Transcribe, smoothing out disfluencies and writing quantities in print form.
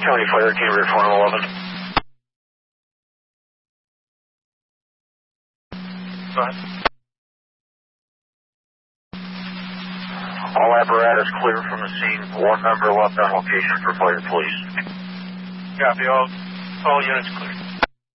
County Fire Team Reform 11. Go ahead. All apparatus clear from the scene. One member left on location for fire, please. Copy. All units clear.